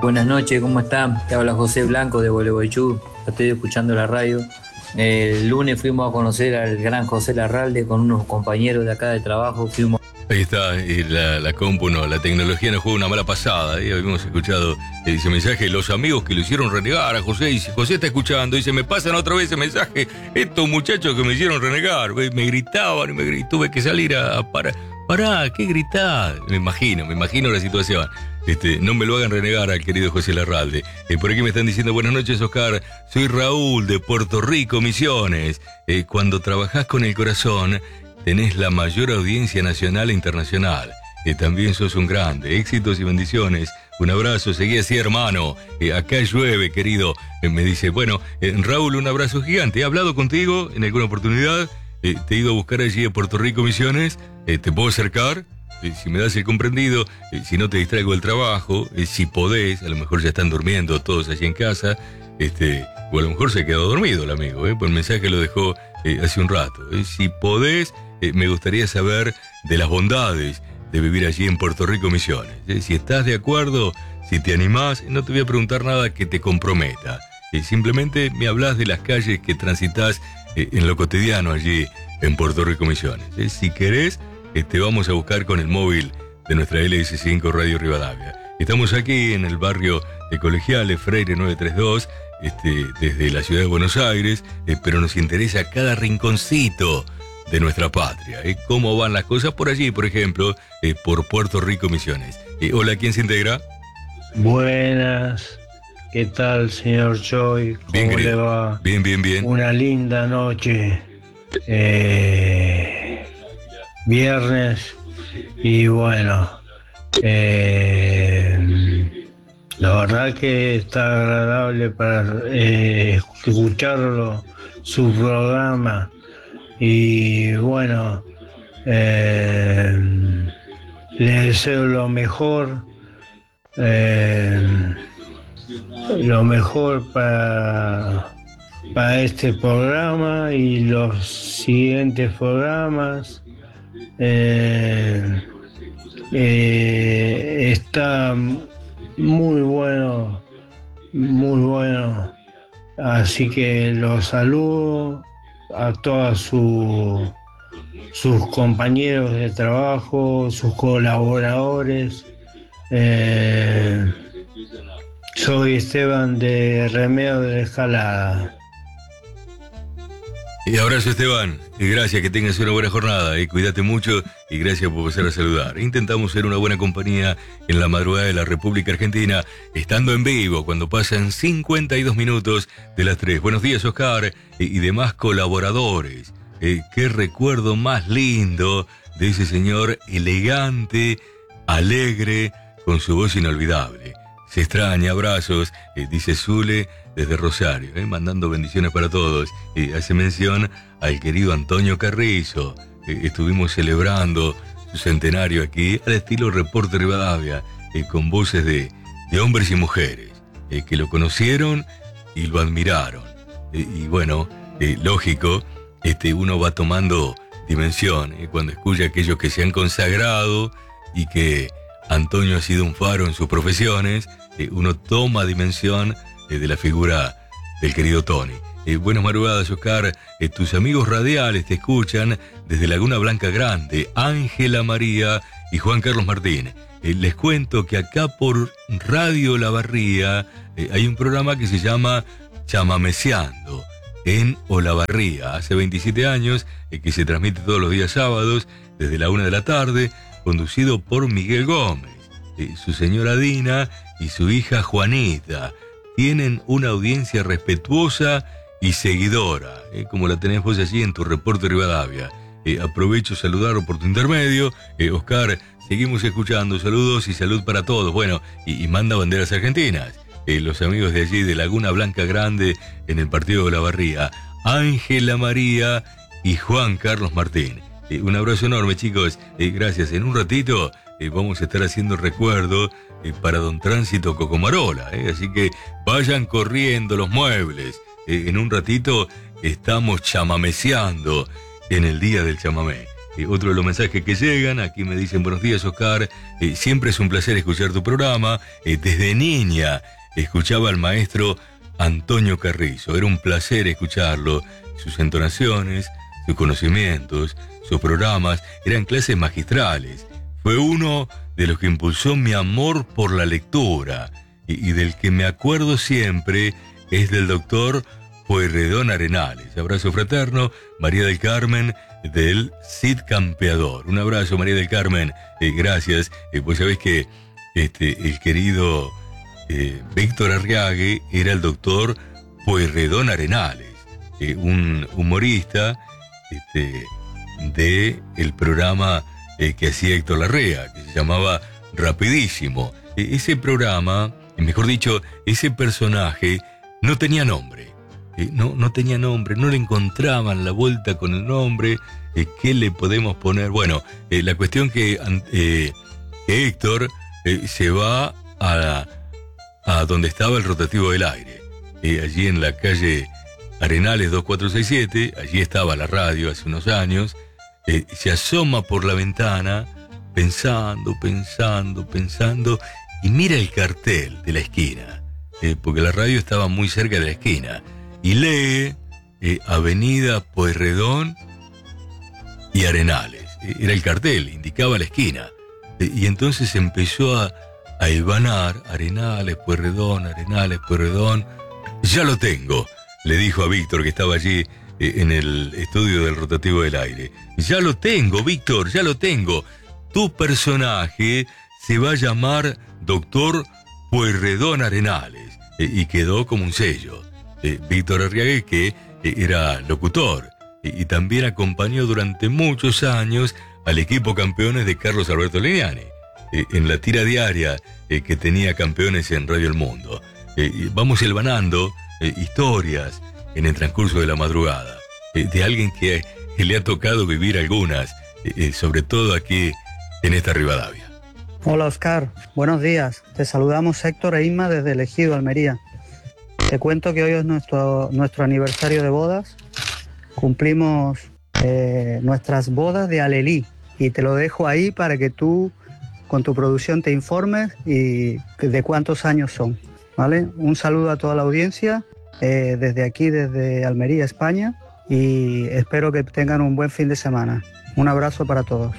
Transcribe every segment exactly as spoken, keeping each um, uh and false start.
Buenas noches, ¿cómo están? Te habla José Blanco de Gualeguaychú, estoy escuchando la radio. El lunes fuimos a conocer al gran José Larralde con unos compañeros de acá de trabajo, fuimos... Ahí está, y la, la compu, no, la tecnología nos juega una mala pasada. ¿eh? Habíamos escuchado ese mensaje, los amigos que lo hicieron renegar a José. Y José está escuchando, dice, me pasan otra vez ese mensaje. Estos muchachos que me hicieron renegar, me gritaban y me grit... tuve que salir a, a parar. Pará, ¿qué gritás? Me imagino, me imagino la situación. Este, no me lo hagan renegar al querido José Larralde. Eh, por aquí me están diciendo, buenas noches, Oscar. Soy Raúl de Puerto Rico, Misiones. Eh, cuando trabajás con el corazón, tenés la mayor audiencia nacional e internacional. Eh, también sos un grande. Éxitos y bendiciones. Un abrazo, seguí así, hermano. Eh, acá llueve, querido. Eh, me dice, bueno, eh, Raúl, un abrazo gigante. He hablado contigo en alguna oportunidad. Eh, te he ido a buscar allí a Puerto Rico, Misiones. Eh, ¿Te puedo acercar? Eh, si me das el comprendido, eh, si no te distraigo del trabajo, eh, si podés, a lo mejor ya están durmiendo todos allí en casa, este, o a lo mejor se ha quedado dormido el amigo, eh, por el mensaje lo dejó eh, hace un rato. Eh. Si podés, eh, me gustaría saber de las bondades de vivir allí en Puerto Rico, Misiones. Eh. Si estás de acuerdo, si te animás, no te voy a preguntar nada que te comprometa. Eh, simplemente me hablas de las calles que transitas eh, en lo cotidiano allí en Puerto Rico, Misiones. Eh. Si querés, te vamos a buscar con el móvil de nuestra L S cinco Radio Rivadavia. Estamos aquí en el barrio de Colegiales, Freire novecientos treinta y dos, este, desde la ciudad de Buenos Aires, eh, pero nos interesa cada rinconcito de nuestra patria. Eh. ¿Cómo van las cosas por allí, por ejemplo, eh, por Puerto Rico, Misiones? Eh, hola, ¿quién se integra? Buenas, ¿qué tal, señor Choi? ¿Cómo bien, le va? Bien, bien, bien. Una linda noche. Eh... Viernes y bueno, eh, la verdad que está agradable para eh, escucharlo, su programa y bueno, eh, le deseo lo mejor, eh, lo mejor para, para este programa y los siguientes programas. Eh, eh, está muy bueno, muy bueno, así que los saludo a todos su, sus compañeros de trabajo, sus colaboradores. Eh, soy Esteban de Remedio de Escalada. Y abrazo, Esteban, y gracias, que tengas una buena jornada, y cuídate mucho, y gracias por pasar a saludar. Intentamos ser una buena compañía en la madrugada de la República Argentina, estando en vivo cuando pasan cincuenta y dos minutos de las tres. Buenos días, Oscar, y demás colaboradores. Eh, qué recuerdo más lindo de ese señor elegante, alegre, con su voz inolvidable. Se extraña, abrazos, eh, dice Zule desde Rosario, eh, mandando bendiciones para todos. Eh, hace mención al querido Antonio Carrizo. Eh, estuvimos celebrando su centenario aquí, al estilo Reporte Rivadavia, eh, con voces de, de hombres y mujeres eh, que lo conocieron y lo admiraron. Eh, y bueno, eh, lógico, este, uno va tomando dimensión eh, cuando escucha a aquellos que se han consagrado y que Antonio ha sido un faro en sus profesiones. Eh, uno toma dimensión eh, de la figura del querido Tony. Eh, buenas madrugadas, Oscar. Eh, tus amigos radiales te escuchan desde Laguna Blanca Grande, Ángela María y Juan Carlos Martín. Eh, les cuento que acá por Radio La Barría eh, hay un programa que se llama Chamameceando en Olavarría. Hace veintisiete años, eh, que se transmite todos los días sábados desde la una de la tarde, conducido por Miguel Gómez, eh, su señora Dina y su hija Juanita. Tienen una audiencia respetuosa y seguidora, eh, como la tenés vos allí en tu Reporte Rivadavia. Eh, aprovecho saludarlo por tu intermedio. Eh, Oscar, seguimos escuchando. Saludos y salud para todos. Bueno, y, y manda banderas argentinas. Eh, los amigos de allí de Laguna Blanca Grande en el partido de La Barría, Ángela María y Juan Carlos Martín. Eh, un abrazo enorme, chicos. Eh, gracias. En un ratito eh, vamos a estar haciendo recuerdo eh, para don Tránsito Cocomarola. Eh, así que vayan corriendo los muebles. Eh, en un ratito estamos chamameceando en el día del chamamé. eh, otro de los mensajes que llegan. Aquí me dicen: buenos días, Oscar, eh, siempre es un placer escuchar tu programa. Eh, desde niña escuchaba al maestro Antonio Carrizo, era un placer escucharlo, sus entonaciones, sus conocimientos, sus programas, eran clases magistrales. Fue uno de los que impulsó mi amor por la lectura, y, y del que me acuerdo siempre es del doctor Pueyrredón Arenales. Abrazo fraterno, María del Carmen, del Cid Campeador. Un abrazo, María del Carmen, eh, gracias. Eh, pues sabés que este, el querido eh, Víctor Arriague era el doctor Pueyrredón Arenales, eh, un humorista este, de el programa eh, que hacía Héctor Larrea, que se llamaba Rapidísimo. Eh, ese programa, mejor dicho, ese personaje no tenía nombre. Eh, no, no tenía nombre, no le encontraban la vuelta con el nombre. Eh, ¿Qué le podemos poner? Bueno, eh, la cuestión que, eh, que Héctor eh, se va a, a donde estaba el rotativo del aire, eh, allí en la calle Arenales dos cuatro seis siete, allí estaba la radio hace unos años, eh, se asoma por la ventana, pensando, pensando, pensando, y mira el cartel de la esquina, eh, porque la radio estaba muy cerca de la esquina, y lee eh, Avenida Pueyrredón y Arenales. Eh, era el cartel, indicaba la esquina. Eh, y entonces empezó a, a hilvanar Arenales, Pueyrredón, Arenales, Pueyrredón. Ya lo tengo, le dijo a Víctor, que estaba allí eh, en el estudio del rotativo del aire. Ya lo tengo, Víctor, ya lo tengo. Tu personaje se va a llamar Doctor Pueyrredón Arenales. Eh, y quedó como un sello. Eh, Víctor Arriague, que eh, era locutor eh, y también acompañó durante muchos años al equipo campeones de Carlos Alberto Legnani, eh, en la tira diaria eh, que tenía Campeones en Radio El Mundo. Eh, y vamos hilvanando eh, historias en el transcurso de la madrugada, eh, de alguien que, que le ha tocado vivir algunas, eh, eh, sobre todo aquí en esta Rivadavia. Hola, Oscar, buenos días. Te saludamos Héctor e Inma desde El Ejido, Almería. Te cuento que hoy es nuestro, nuestro aniversario de bodas. Cumplimos eh, nuestras bodas de Alelí y te lo dejo ahí para que tú con tu producción te informes y de cuántos años son, ¿vale? Un saludo a toda la audiencia eh, desde aquí, desde Almería, España, y espero que tengan un buen fin de semana. Un abrazo para todos.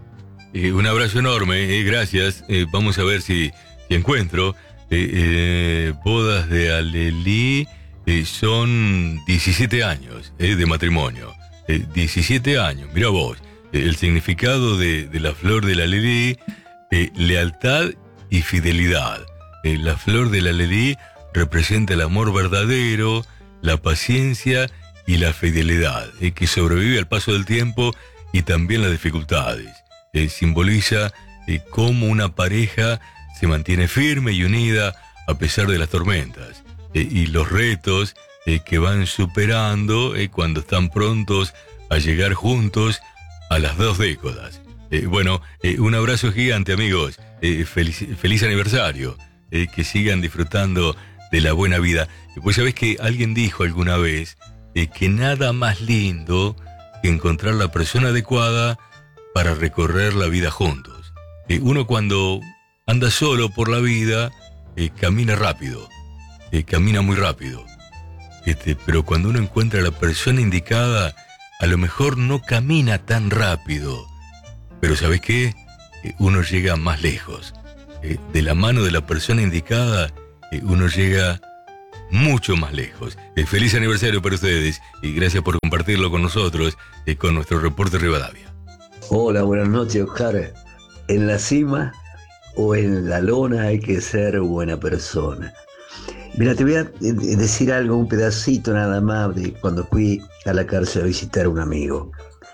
Eh, un abrazo enorme, eh, gracias. Eh, vamos a ver si, si encuentro... Eh, eh, bodas de Alelí eh, son diecisiete años eh, de matrimonio. Eh, diecisiete años, mira vos. Eh, el significado de, de la flor del Alelí, eh, lealtad y fidelidad. Eh, la flor del Alelí representa el amor verdadero, la paciencia y la fidelidad, eh, que sobrevive al paso del tiempo y también las dificultades. Eh, simboliza eh, cómo una pareja se mantiene firme y unida a pesar de las tormentas eh, y los retos eh, que van superando eh, cuando están prontos a llegar juntos a las dos décadas. Eh, bueno, eh, un abrazo gigante, amigos. Eh, feliz, feliz aniversario. Eh, que sigan disfrutando de la buena vida. Pues sabés que alguien dijo alguna vez eh, que nada más lindo que encontrar la persona adecuada para recorrer la vida juntos. Eh, uno cuando anda solo por la vida, eh, camina rápido, eh, camina muy rápido. Este, pero cuando uno encuentra a la persona indicada, a lo mejor no camina tan rápido. Pero ¿sabes qué? Eh, uno llega más lejos. Eh, de la mano de la persona indicada, eh, uno llega mucho más lejos. Eh, feliz aniversario para ustedes y gracias por compartirlo con nosotros, eh, con nuestro reporte Rivadavia. Hola, buenas noches, Oscar. En la cima o en la lona hay que ser buena persona. Mira, te voy a decir algo, un pedacito nada más de cuando fui a la cárcel a visitar a un amigo.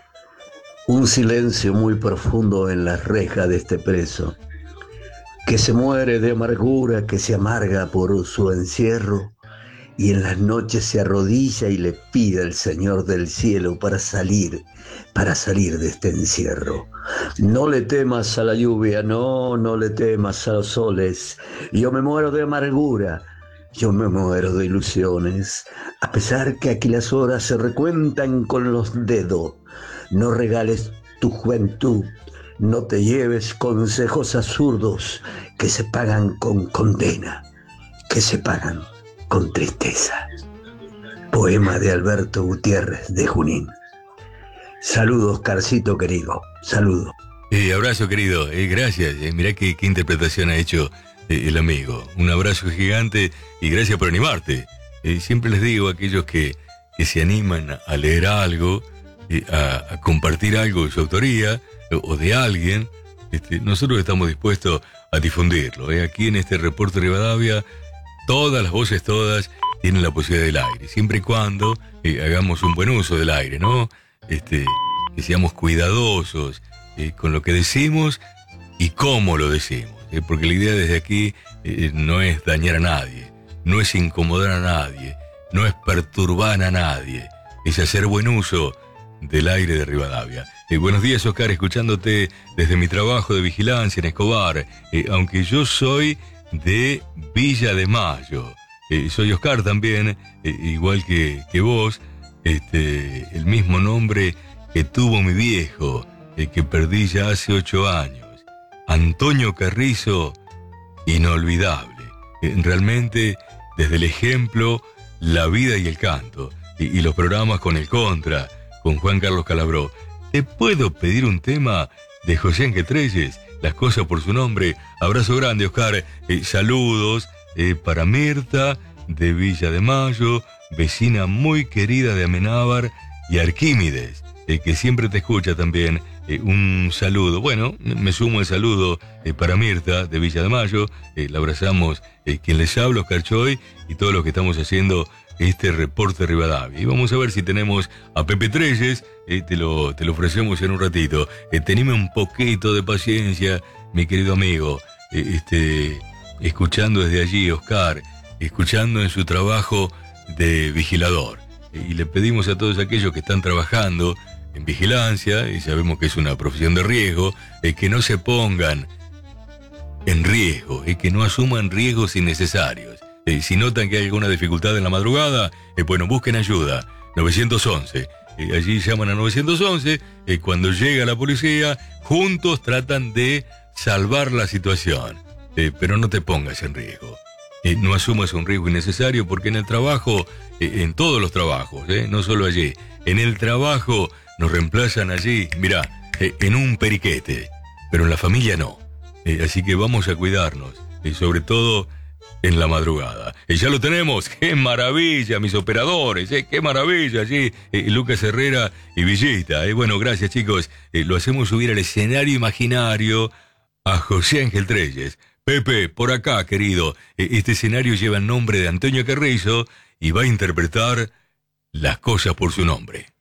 Un silencio muy profundo en las rejas de este preso, que se muere de amargura, que se amarga por su encierro, y en las noches se arrodilla y le pide al Señor del cielo para salir, para salir de este encierro. No le temas a la lluvia, no, no le temas a los soles. Yo me muero de amargura, yo me muero de ilusiones. A pesar que aquí las horas se recuentan con los dedos, no regales tu juventud, no te lleves consejos absurdos que se pagan con condena, que se pagan con tristeza. Poema de Alberto Gutiérrez de Junín. Saludos, Oscarcito querido, saludos. Eh, abrazo querido, eh, gracias. Eh, mirá qué, qué interpretación ha hecho eh, el amigo. Un abrazo gigante y gracias por animarte. Eh, siempre les digo a aquellos que, que se animan a leer algo, eh, a, a compartir algo de su autoría o, o de alguien, este, nosotros estamos dispuestos a difundirlo. Eh. Aquí en este Reporte Rivadavia, todas las voces, todas, tienen la posibilidad del aire, siempre y cuando eh, hagamos un buen uso del aire, ¿no? Este, que seamos cuidadosos eh, con lo que decimos y cómo lo decimos, eh, porque la idea desde aquí eh, no es dañar a nadie, no es incomodar a nadie, no es perturbar a nadie, es hacer buen uso del aire de Rivadavia. Eh, buenos días, Oscar, escuchándote desde mi trabajo de vigilancia en Escobar, eh, aunque yo soy de Villa de Mayo, eh, soy Oscar también, eh, igual que, que vos, este, el mismo nombre que tuvo mi viejo, el que perdí ya hace ocho años, Antonio Carrizo, inolvidable. Eh, realmente, desde el ejemplo, la vida y el canto, y, y los programas con el Contra, con Juan Carlos Calabró. ¿Te puedo pedir un tema de José Ángel Treyes? Las cosas por su nombre. Abrazo grande, Oscar. Eh, saludos eh, para Mirta, de Villa de Mayo, vecina muy querida de Amenábar, y Arquímedes, eh, que siempre te escucha también. Eh, un saludo. Bueno, me sumo el saludo eh, para Mirta, de Villa de Mayo. Eh, la abrazamos, eh, quien les habla, Oscar Choy, y todos los que estamos haciendo este Reporte Rivadavia. Y vamos a ver si tenemos a Pepe Treyes, eh, te, lo, te lo ofrecemos en un ratito. Eh, teneme un poquito de paciencia, mi querido amigo. Eh, este, escuchando desde allí, Oscar, escuchando en su trabajo de vigilador. Eh, y le pedimos a todos aquellos que están trabajando en vigilancia, y sabemos que es una profesión de riesgo, eh, que no se pongan en riesgo, eh, que no asuman riesgos innecesarios. Eh, si notan que hay alguna dificultad en la madrugada, eh, bueno, busquen ayuda. nueve once. Eh, allí llaman a nueve once. Eh, cuando llega la policía, juntos tratan de salvar la situación. Eh, pero no te pongas en riesgo. Eh, no asumas un riesgo innecesario, porque en el trabajo, eh, en todos los trabajos, eh, no solo allí, en el trabajo nos reemplazan allí, mirá, eh, en un periquete, pero en la familia no. Eh, así que vamos a cuidarnos, eh, sobre todo en la madrugada. Y ya lo tenemos. ¡Qué maravilla, mis operadores! ¿eh? ¡Qué maravilla! Allí, eh, Lucas Herrera y Villita. Eh. Bueno, gracias, chicos. Eh, lo hacemos subir al escenario imaginario a José Ángel Treyes. Pepe, por acá, querido. Eh, este escenario lleva el nombre de Antonio Carrizo y va a interpretar Las cosas por su nombre.